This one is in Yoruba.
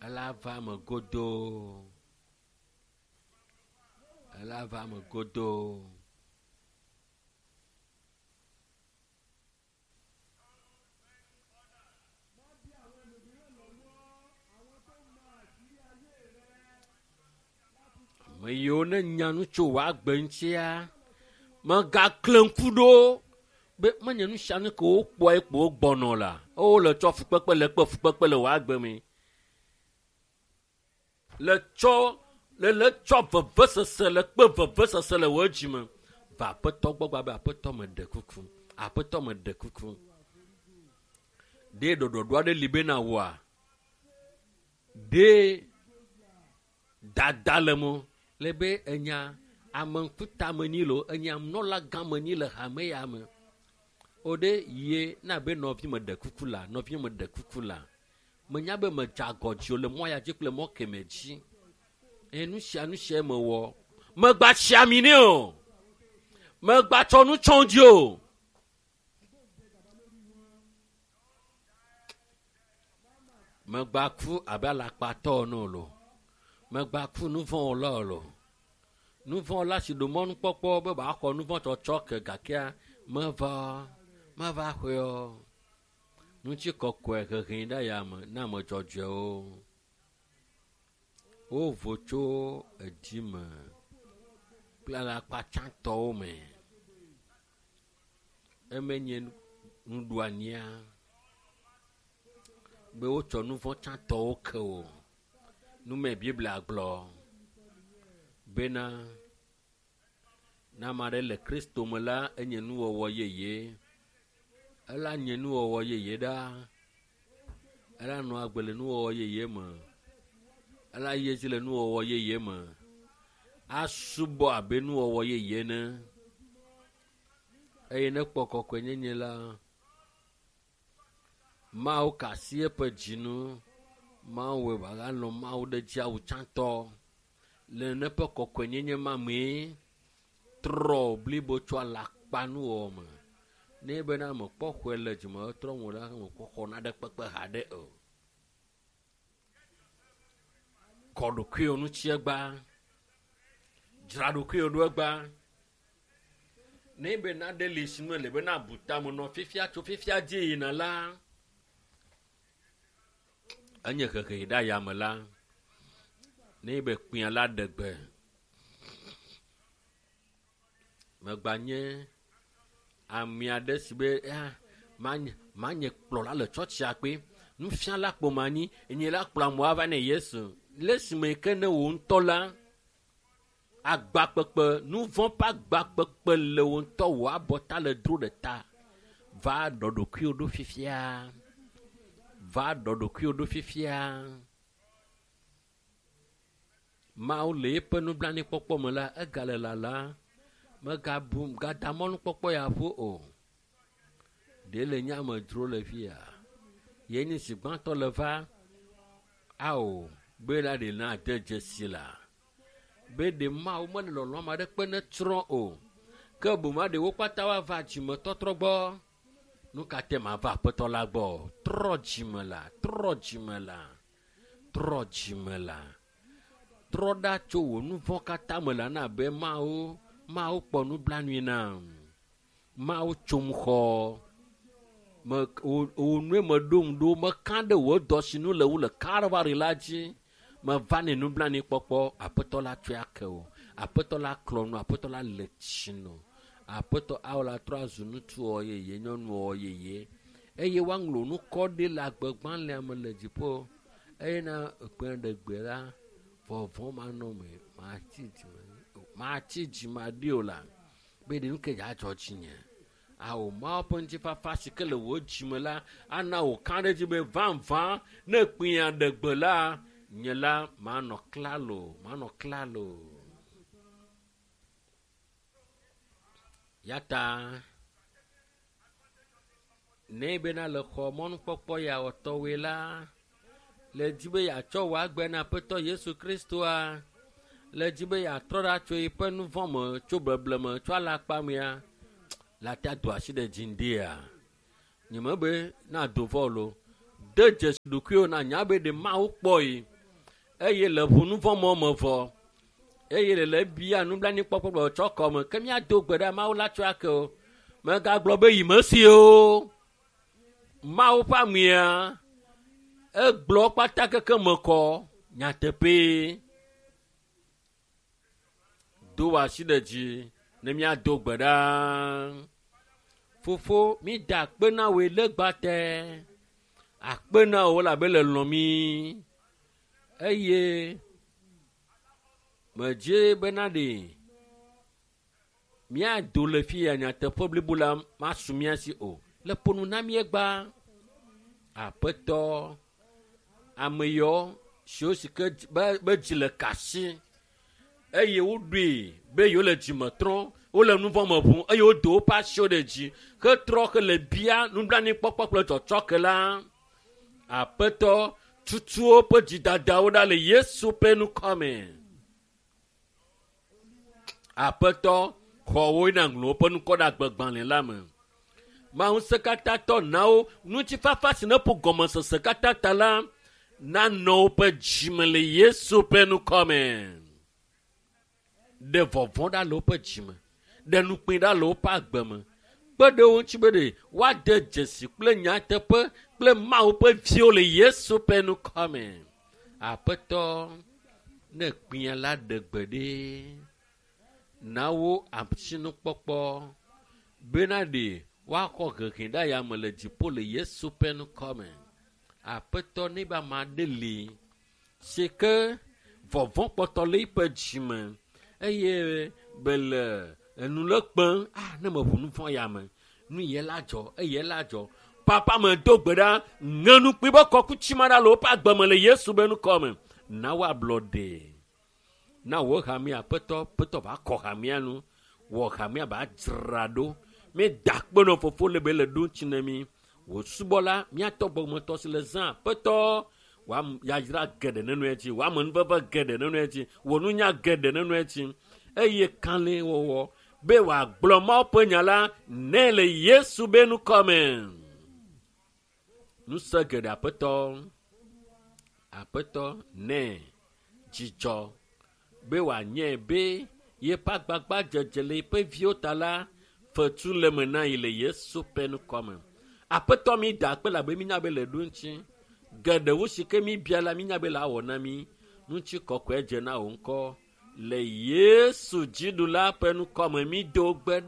ela va me godo. Ela va me godo. Me yone nyanu tso wa gbentia. Me ga klenkudo. Be me nyanu shane ko po e po gbono la. O le tso fukpepe le pe fukpepe le wa gbe mi. Le tso le tso vevesese le pe vevesese le wo jime. Va apeto gbogba be apeto me de kuku. Apeto me de kuku. De dododo ade libe na wa. De dadalemo lebe enya amankuta manilo enya mnola gamani le hame ya me. Ode ye na be novi me de kukula, novi me de kukula. Menya be me jagojo le moya jikle mo kemeji. Enu she me wo. Me gba chiamini o. Me gba tonu chonji o. Me gba ku abala pato no lo. Me gba ku nou von la lo. Nou von la si do mon popo be ba ko nou von to chok gakia me va ho. Nou chi kokwe ke rinda ya me na me jojo o. O vocho edime. Pla la pa chanto me. Emenye nou douania. Be o cho nou von chanto o ke o. Nou me Bible a glo. Bena na mare le Kristo me la enye nou wo yeye. Ela nye nou wo yeye da. Ela no agbele nou wo yeye me. Ela yezi le nou wo yeye me. Asubo abe nou wo yeye ne. Eye ne poko kwenye la. Ma o kasi pe jinu. Ma we baga no ma o de dia o chanto. Le ne pe kokwenye ma me. Tro blibo chwa la panu o me. Ne be na mo pokwe le jimo tro mo la mo kokko na de pepe hade o. Kodo kwi onu chiegba. Jrado kwi onu gba. Ne be na de lisinu le be na buta mo no fifia ji na la. Anye keke da ya me la. Ne be kpin la degbe. Me gbanye amia de sibe manye kplo la le church ya pe nu fia la kpo mani enye la kpla mo ava ne Yesu lesime ke ne wo nto la agba pepe nu von pa agba pepe le wo nto wo abota le dro de ta va dodoku odo fifia ma o le pe nu blani popo me la egale la me ga bum ga damonu popo ya fo o de le nya me dro le fia ye ni sigban to le va ao be la de na de jesila be de ma o mo lo lo ma de pe ne tro o ke bu ma de wo pata wa va ji me totrogbo nu ka te ma va pe to la gbo tro ji me la tro da cho wo nu vo kata me la na be ma o po nu blanu na ma o chum kho me o nu me dong do me kan de wo do sinu le wu le karvari laji me vane nu blani popo apeto la twa ke o apeto la klono apeto la lechino apeto awla 3 zunu tu o ye nyonu o ye eye wanglo nu kode la gbegban le am le jipo eye na pen de gbera fo ma no me ma chi ma diola be de nke ja chochinye a o ma ponji fa fasike le wo jimela ana o kan de jibe van na pin de gbela nyela ma no klalo yata nebe na le khomon popo ya otowela le jibe ya cho wa gbe na peto Yesu Kristo a le jibe ya troda cho ipe nu vomo cho blebleme cho la pamia la ta do aside jindia nyemebe na do volo de Jesu dukio na nyabe de ma ukpoi eye le ʋunu vɔ mɔ me vɔ eye le bia nublanui kpɔkpɔ le tsɔ kɔme ke míado gbe ɖe mawu la tsɔ ake o megagblɔ be yi mesi o mawu ƒe amia egblɔ kpata keke me kɔ nyateƒe do asi ɖe dzi ne míado gbe ɖa fofo mi da akpe na woe legbate akpe na wo labe le lɔ̃ mi eye medze bena ɖe míado le fi ya nyateƒe blibo la masu mía si o le ƒonu na míegba aƒetɔ ameyɔ siwo si ke be dzi le kasi eye woɖoe be yewo le dzime trɔ wole nu vɔ me ʋum eye wodo woƒe asiwo ɖe dzi ke trɔ ke le bia nublanui kpɔkpɔ kple tsɔtsɔke la aƒetɔ tutu woƒe dzidadawo ɖa le Yesu ƒe nukɔme aƒetɔ xɔwo na ŋlɔ woƒe nukɔ ɖe agbegbalẽ la me Mawu katã tɔ nawo ŋutifafa si ne ƒo gɔmesese katã ta la nanɔ woƒe dzime le Yesu ƒe nukɔme ɖe vɔvɔ ɖa le woƒe dzime ɖe nukpui ɖa le woƒe agbe me kpe ɖe wo ŋuti be ɖe woade dzesi kple nyateƒe kple Mawu ƒe viwo le Yesu ƒe nukɔme aƒetɔ ne kpia la ɖe gbe ɖe na wo asinukpɔkpɔ bena ɖe woaxɔ hehe ɖe yame le dziƒo le Yesu ƒe nukɔme aƒetɔ ne be ame aɖe li si ke vɔvɔ kpɔtɔ le eƒe dzime eye bele enu le kpem ne me ʋu nu vɔ yame nu ye la dzɔ eye la dzɔ papa me do gbe ɖa ŋenu kpi be kɔkuti ma ɖa le woƒe agbe me le Yesu be nukɔme na woablɔ ɖe na wo hami aƒetɔ va kɔ hamia nu wɔ hamia va dzra ɖo mi da kpe nɔ fofo le be le ɖo ŋuti ne mi wò subɔla míatɔ gbɔmetɔ si le zã aƒetɔ wòa yayra geɖe ne nɔe dzi wòa amenuveve geɖe ne nɔe dzi wò nunya geɖe ne nɔe dzi eye kalẽ wɔwɔ be wòagblɔ Mawu ƒe nya la ne le Yesu be nukɔme nuse geɖe aƒetɔ ne dzidzɔ be wòanye be yeƒe agbagba dzedze le yeƒe viwo ta la fetu le me na yi le Yesu ƒe nukɔme aƒetɔ mi da akpe labe mi nya be le ɖo ŋuti geɖewo si ke mi bia la mi nya be la awɔ na mi ŋuti kɔkɔe dze na wo ŋkɔ le Yesu dziɖula ƒe nukɔme mi do gbe